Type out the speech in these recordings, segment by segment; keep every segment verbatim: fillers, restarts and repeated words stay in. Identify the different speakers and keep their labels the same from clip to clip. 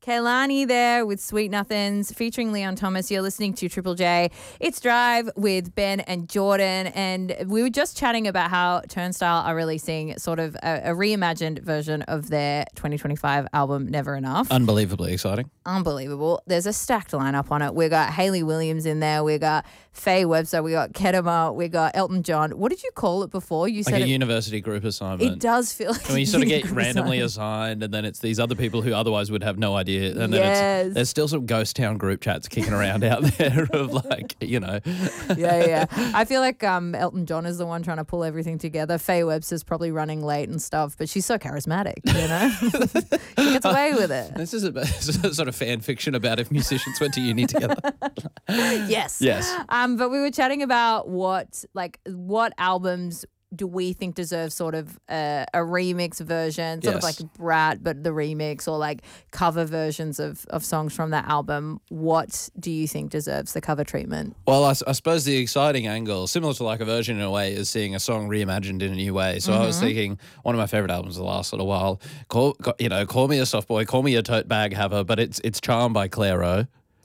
Speaker 1: Kehlani there with Sweet Nothings featuring Leon Thomas. You're listening to Triple J. It's Drive with Ben and Jordan. And we were just chatting about how Turnstile are releasing sort of a, a reimagined version of their twenty twenty-five album, Never Enough.
Speaker 2: Unbelievably exciting.
Speaker 1: Unbelievable. There's a stacked lineup on it. We got Hayley Williams in there. We got Faye Webster. We got Kedema. We got Elton John. What did you call it before? You
Speaker 2: Like
Speaker 1: said
Speaker 2: a
Speaker 1: it,
Speaker 2: university group assignment.
Speaker 1: it does feel like
Speaker 2: I mean, you sort of get
Speaker 1: group
Speaker 2: randomly
Speaker 1: assignment.
Speaker 2: assigned, and then it's these other people who otherwise would have no idea. And then
Speaker 1: Yes.
Speaker 2: it's, there's still some ghost town group chats kicking around out there of like, you know.
Speaker 1: yeah, yeah. I feel like um, Elton John is the one trying to pull everything together. Faye Webster's probably running late and stuff, but she's so charismatic, you know? She gets away with it.
Speaker 2: This is a, this is a sort of fan fiction about if musicians went to uni together.
Speaker 1: Yes.
Speaker 2: Yes.
Speaker 1: Um, but we were chatting about what, like, what albums do we think deserve sort of a, a remix version, sort of
Speaker 2: Yes.
Speaker 1: like Brat, but the remix, or like cover versions of, of songs from that album? What do you think deserves the cover treatment?
Speaker 2: Well, I, s- I suppose the exciting angle, similar to like a version in a way, is seeing a song reimagined in a new way. So I was thinking one of my favorite albums of the last little while, call, ca- you know, Call Me a Soft Boy, Call Me a Tote Bag Haver, but it's it's Charm by Clairo.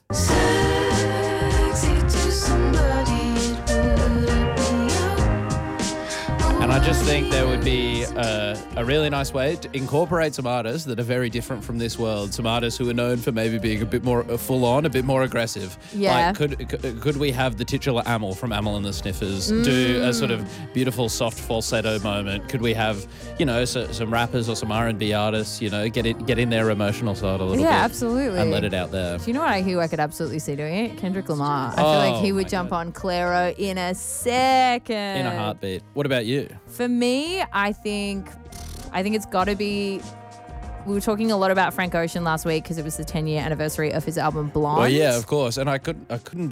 Speaker 2: And I just think there would be a, a really nice way to incorporate some artists that are very different from this world. Some artists who are known for maybe being a bit more full on, a bit more aggressive.
Speaker 1: Yeah.
Speaker 2: Like, could could could we have the titular Amel from Amel and the Sniffers do a sort of beautiful soft falsetto moment? Could we have, you know, so, some rappers or some R and B artists, you know, get it get in their emotional side a little
Speaker 1: Yeah,
Speaker 2: bit,
Speaker 1: absolutely.
Speaker 2: and let it out there.
Speaker 1: Do you know what I who I could absolutely see doing it? Kendrick Lamar. I feel
Speaker 2: Oh,
Speaker 1: like he would
Speaker 2: my
Speaker 1: jump
Speaker 2: God.
Speaker 1: on Clairo in a second.
Speaker 2: In a heartbeat. What about you?
Speaker 1: For me, I think I think it's got to be. We were talking a lot about Frank Ocean last week because it was the ten-year anniversary of his album Blonde.
Speaker 2: Well, yeah, of course. And I could I couldn't